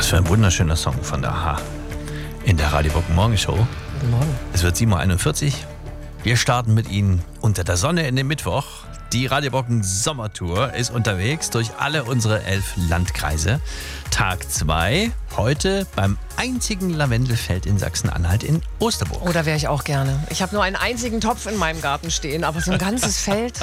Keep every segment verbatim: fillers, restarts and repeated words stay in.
Was für ein wunderschöner Song von der H. In der Radio Bock Morgenshow. Guten Morgen. Es wird sieben Uhr einundvierzig. Wir starten mit Ihnen unter der Sonne in den Mittwoch. Die Radio Bocken Sommertour ist unterwegs durch alle unsere elf Landkreise. Tag zwei, heute beim einzigen Lavendelfeld in Sachsen-Anhalt in Osterburg. Oh, da wäre ich auch gerne. Ich habe nur einen einzigen Topf in meinem Garten stehen, aber so ein ganzes Feld.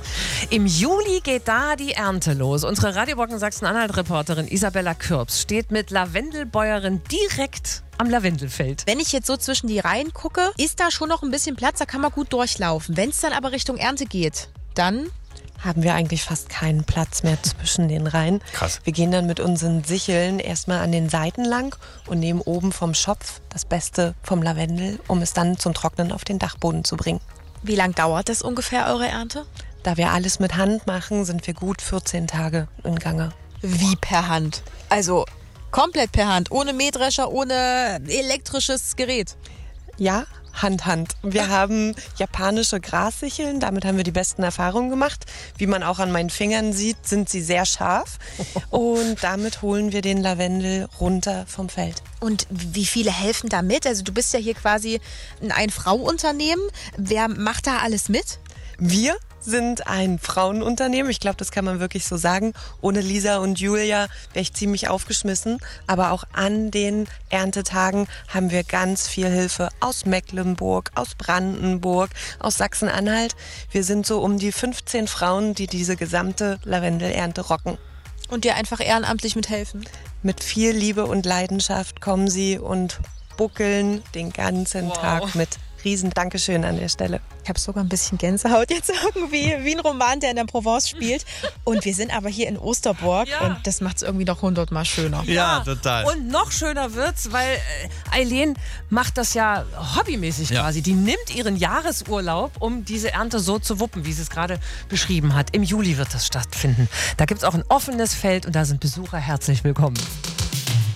Im Juli geht da die Ernte los. Unsere Radio Bocken Sachsen-Anhalt-Reporterin Isabella Kürbs steht mit Lavendelbäuerin direkt am Lavendelfeld. Wenn ich jetzt so zwischen die Reihen gucke, ist da schon noch ein bisschen Platz, da kann man gut durchlaufen. Wenn es dann aber Richtung Ernte geht, dann haben wir eigentlich fast keinen Platz mehr zwischen den Reihen. Krass. Wir gehen dann mit unseren Sicheln erstmal an den Seiten lang und nehmen oben vom Schopf das Beste vom Lavendel, um es dann zum Trocknen auf den Dachboden zu bringen. Wie lang dauert das ungefähr, eure Ernte? Da wir alles mit Hand machen, sind wir gut vierzehn Tage in Gange. Wie per Hand? Also komplett per Hand, ohne Mähdrescher, ohne elektrisches Gerät? Ja, Hand, Hand. Wir haben japanische Grassicheln, damit haben wir die besten Erfahrungen gemacht. Wie man auch an meinen Fingern sieht, sind sie sehr scharf. Und damit holen wir den Lavendel runter vom Feld. Und wie viele helfen da mit? Also du bist ja hier quasi ein Ein-Frau-Unternehmen. Wer macht da alles mit? Wir sind ein Frauenunternehmen. Ich glaube, das kann man wirklich so sagen. Ohne Lisa und Julia wäre ich ziemlich aufgeschmissen. Aber auch an den Erntetagen haben wir ganz viel Hilfe aus Mecklenburg, aus Brandenburg, aus Sachsen-Anhalt. Wir sind so um die fünfzehn Frauen, die diese gesamte Lavendelernte rocken. Und dir einfach ehrenamtlich mithelfen? Mit viel Liebe und Leidenschaft kommen sie und buckeln den ganzen Wow. Tag mit. Riesen Dankeschön an der Stelle. Ich habe sogar ein bisschen Gänsehaut jetzt irgendwie, wie ein Roman, der in der Provence spielt. Und wir sind aber hier in Osterburg Ja. und das macht es irgendwie noch hundertmal schöner. Ja, total. Und noch schöner wird's, weil äh, Eileen macht das ja hobbymäßig Ja. quasi. Die nimmt ihren Jahresurlaub, um diese Ernte so zu wuppen, wie sie es gerade beschrieben hat. Im Juli wird das stattfinden. Da gibt's auch ein offenes Feld und da sind Besucher herzlich willkommen.